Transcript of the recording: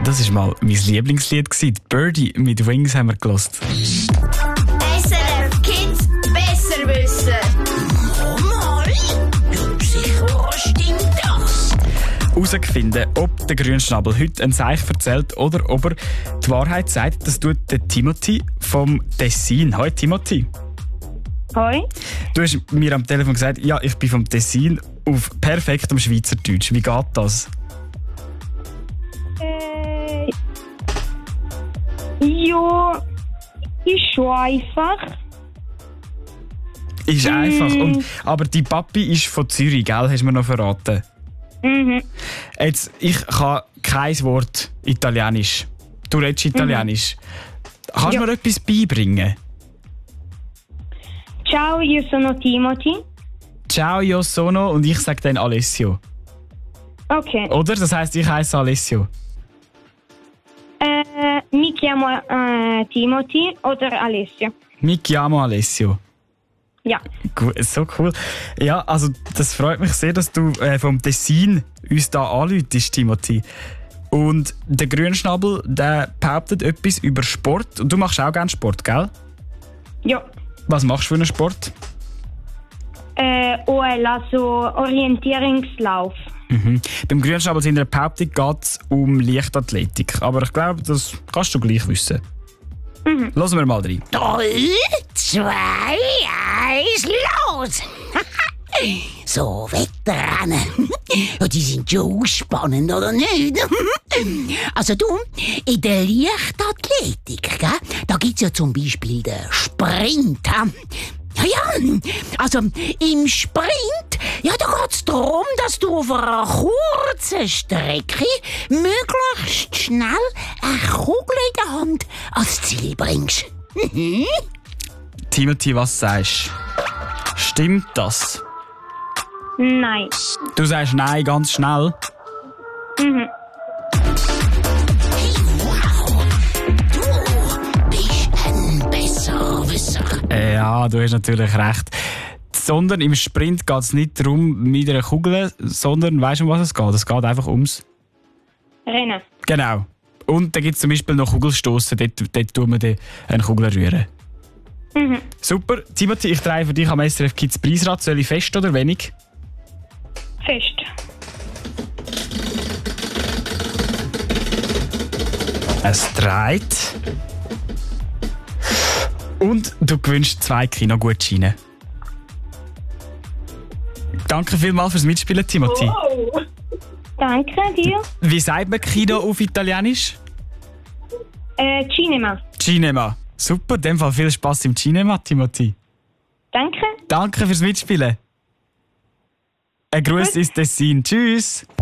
Das war mal mein Lieblingslied. Birdie mit Wings haben wir gehört. SRF Kids besser wissen. Herausgefunden, ob der Grünschnabel heute ein Seich erzählt oder ob er die Wahrheit sagt, das tut der Timothy vom Tessin. Hoi Timothy. Hoi. Du hast mir am Telefon gesagt, ja, ich bin vom Tessin auf perfektem Schweizerdeutsch. Wie geht das? Ja, ist schon einfach. Ist einfach. Aber die Papi ist von Zürich, gell? Hast du mir noch verraten? Mhm. Jetzt, ich kann kein Wort Italienisch. Du redest Italienisch. Kannst du mir etwas beibringen? Ciao, io sono Timothy. Ciao, io sono und ich sage dann Alessio. Okay. Oder? Das heisst, ich heiße Alessio. Mi chiamo Timothy oder Alessio. Mi chiamo Alessio. Ja. Gut, so cool. Ja, also das freut mich sehr, dass du vom Tessin uns da anläutest, Timothy. Und der Grünschnabel, der behauptet etwas über Sport. Und du machst auch gerne Sport, gell? Ja. Was machst du für einen Sport? OL, also Orientierungslauf. Beim Grünschnabel in der Behauptung geht es um Leichtathletik. Aber ich glaube, das kannst du gleich wissen. Hören wir mal rein. 3, 2, 1, los! So, Wettrennen. Ja, die sind schon spannend, oder nicht? Also du, in der Leichtathletik, gell, da gibt es ja zum Beispiel den Sprint. Ja, also im Sprint, ja, da geht es darum, dass du auf einer kurzen Strecke möglichst schnell eine Kugel in der Hand ans Ziel bringst. Timothy, was sagst du? Stimmt das? Nein. Du sagst nein ganz schnell. Du bist ein Besserwisser. Ja, du hast natürlich recht. Sondern im Sprint geht es nicht darum, mit einer Kugel, sondern weißt du, um was es geht? Es geht einfach ums Rennen. Genau. Und da gibt es zum Beispiel noch Kugelstossen, dort tun wir dann eine Kugel rühren. Super. Timothy, ich drehe für dich am SRF Kids Preisrad. Soll ich fest oder wenig? Fest. Es dreht. Und du gewinnst 2 Kinogutscheine. Danke vielmals fürs Mitspielen, Timothy. Oh. Danke dir. Wie sagt man Kino auf Italienisch? Cinema. Cinema. Super, in dem Fall viel Spass im Cinema, Timothy. Danke. Danke fürs Mitspielen. Ein Gruß ins Tessin. Tschüss.